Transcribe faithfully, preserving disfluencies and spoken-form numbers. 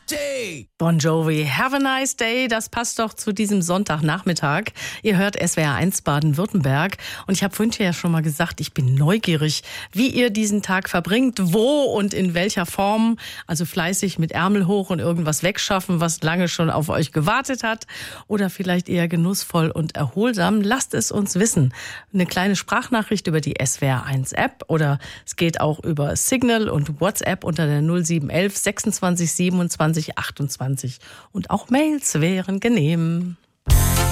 day. Bon Jovi, have a nice day. Das passt doch zu diesem Sonntagnachmittag. Ihr hört S W R eins Baden-Württemberg. Und ich habe vorhin ja schon mal gesagt, ich bin neugierig, wie ihr diesen Tag verbringt, wo und in welcher Form. Also fleißig mit Ärmel hoch und irgendwas wegschaffen, was lange schon auf euch gewartet hat. Oder vielleicht eher genussvoll und erholsam. Lasst es uns wissen. Eine kleine Sprachnachricht über die S W R eins App oder es geht auch über Signal und WhatsApp unter der null sieben elf sechsundzwanzig siebenundzwanzig achtundzwanzig. Und auch Mails wären genehm.